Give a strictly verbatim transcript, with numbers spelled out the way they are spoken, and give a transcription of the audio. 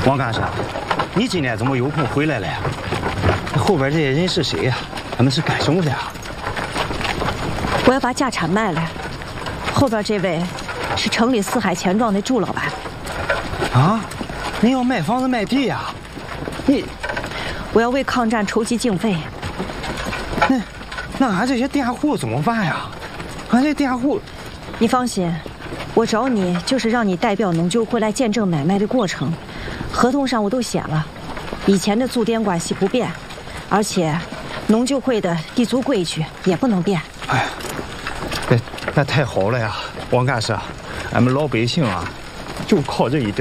王干事，你今天怎么有空回来了呀？后边这些人是谁呀？他们是干什么的呀？ 我要把家产卖了。后边这位是城里四海钱庄的朱老板。 啊？你要卖房子卖地呀？你， 我要为抗战筹集经费。 那，那俺这些佃户怎么办呀？俺这佃户， 你放心，我找你就是让你代表农救会来见证买卖的过程。合同上我都写了，以前的租佃关系不变，而且农救会的地租规矩也不能变。 哎，那那太好了呀，王干事，俺们老百姓啊，就靠这一点。